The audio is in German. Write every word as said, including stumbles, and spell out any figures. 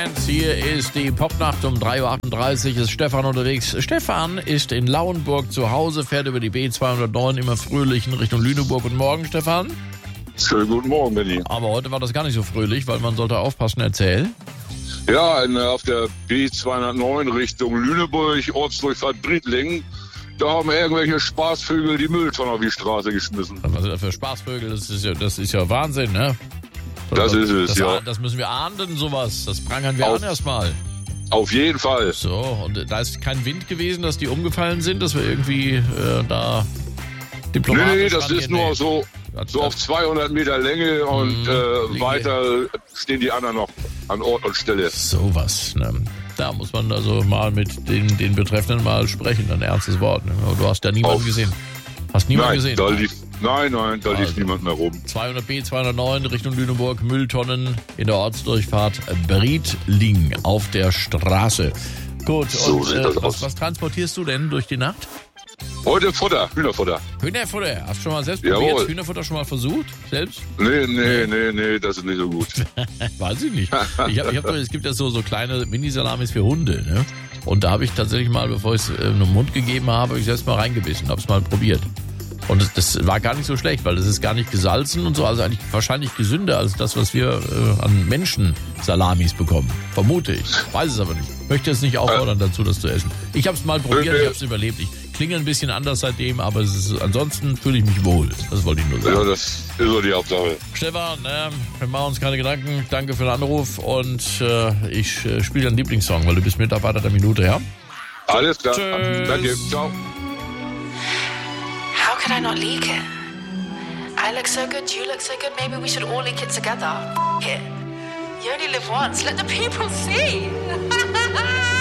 Band. Hier ist die Popnacht um drei Uhr achtunddreißig. Ist Stefan unterwegs. Stefan ist in Lauenburg zu Hause, fährt über die B zweihundertneun immer fröhlich in Richtung Lüneburg. Guten Morgen, Stefan. Schönen guten Morgen, Benni. Aber heute war das gar nicht so fröhlich, weil man sollte aufpassen, erzähl. Ja, in, auf der B zweihundertneun Richtung Lüneburg, Ortsdurchfahrt Briedlingen, da haben irgendwelche Spaßvögel die Mülltonne auf die Straße geschmissen. Was sind das für Spaßvögel? Das ist ja, das ist ja Wahnsinn, ne? Das ist es, das, ja. Das müssen wir ahnden, sowas. Das prangern wir Auf- an erstmal. Auf jeden Fall. So, und da ist kein Wind gewesen, dass die umgefallen sind, dass wir irgendwie äh, da Nee, diplomatisch nee, das rangehen? ist nur Nee. so, Das- so das- auf zweihundert Meter Länge und Mhm. äh, Liege. weiter stehen die anderen noch an Ort und Stelle. Sowas, ne? Da muss man also mal mit den, den Betreffenden mal sprechen, ein ernstes Wort. Ne? Du hast ja niemanden Auf- gesehen. Hast niemanden Nein, gesehen? da lief, nein, nein, da lief Also. niemand mehr rum. zweihundert B zweihundertneun Richtung Lüneburg, Mülltonnen in der Ortsdurchfahrt Briedling auf der Straße. Gut, So und sieht äh, das was, aus. was transportierst du denn durch die Nacht? Heute Futter, Hühnerfutter. Hühnerfutter. Hast du schon mal selbst probiert? Jawohl. Hühnerfutter schon mal versucht? Selbst? Nee, nee, nee, nee, das ist nicht so gut. Weiß ich nicht. Ich hab, ich hab, es gibt ja so, so kleine Mini-Salamis für Hunde, ne? Und da habe ich tatsächlich mal, bevor ich es äh, einem Hund gegeben habe, habe ich selbst mal reingebissen, habe es mal probiert. Und das, das war gar nicht so schlecht, weil das ist gar nicht gesalzen und so, also eigentlich wahrscheinlich gesünder als das, was wir äh, an Menschen-Salamis bekommen. Vermute ich. Weiß es aber nicht. Möchte jetzt nicht auffordern dazu, das zu essen. Ich habe es mal probiert, ich habe es überlebt. Ich klinge ein bisschen anders seitdem, aber es ist, ansonsten fühle ich mich wohl. Das wollte ich nur sagen. Ja, das ist so die Hauptsache. Stefan, äh, wir machen uns keine Gedanken. Danke für den Anruf und äh, ich äh, spiele deinen Lieblingssong, weil du bist Mitarbeiter der Minute, ja? Alles klar. Tschüss. Danke. Ciao. How could I not leak it? I look so good, you look so good, maybe we should all leak it together. F- it. You only live once, let the people see.